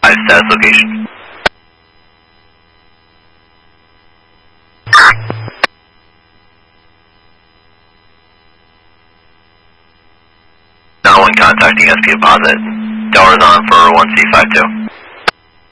Status location. Now one contacting SP Deposit. Tower's on for 1C52.